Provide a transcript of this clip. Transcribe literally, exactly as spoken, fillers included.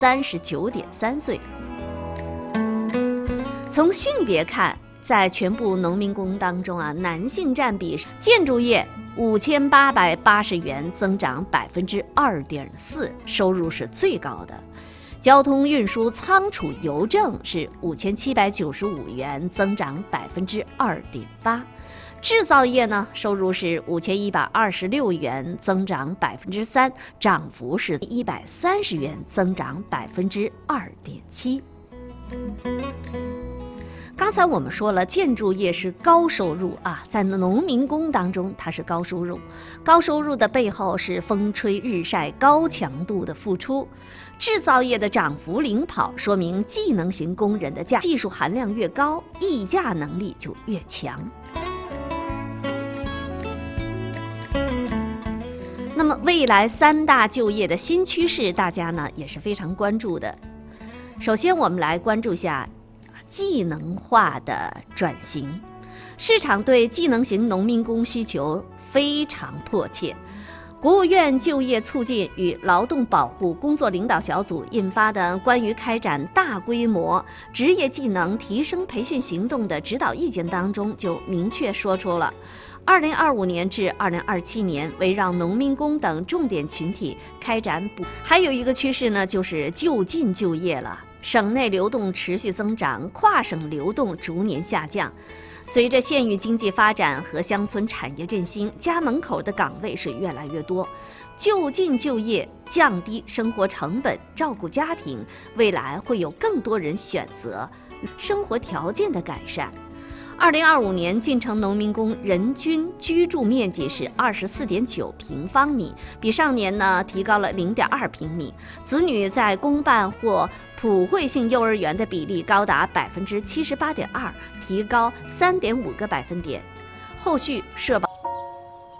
三十九点三岁。从性别看，在全部农民工当中啊，男性占比建筑业五千八百八十元，增长百分之二点四，收入是最高的。交通运输、仓储、邮政是五千七百九十五元，增长百分之二点八。制造业呢，收入是五千一百二十六元，增长百分之三，涨幅是一百三十元，增长百分之二点七。刚才我们说了，建筑业是高收入啊，在农民工当中，它是高收入。高收入的背后是风吹日晒、高强度的付出。制造业的涨幅领跑，说明技能型工人的价技术含量越高，议价能力就越强。那么，未来三大就业的新趋势，大家呢也是非常关注的。首先，我们来关注一下技能化的转型，市场对技能型农民工需求非常迫切。国务院就业促进与劳动保护工作领导小组印发的关于开展大规模职业技能提升培训行动的指导意见当中，就明确说出了二零二五年至二零二七年围绕农民工等重点群体开展补。还有一个趋势呢，就是就近就业了。省内流动持续增长，跨省流动逐年下降。随着县域经济发展和乡村产业振兴，家门口的岗位是越来越多，就近就业，降低生活成本，照顾家庭，未来会有更多人选择，生活条件的改善。二零二五年，进城农民工人均居住面积是二十四点九平方米，比上年呢提高了零点二平米。子女在公办或普惠性幼儿园的比例高达百分之七十八点二，提高三点五个百分点。后续社保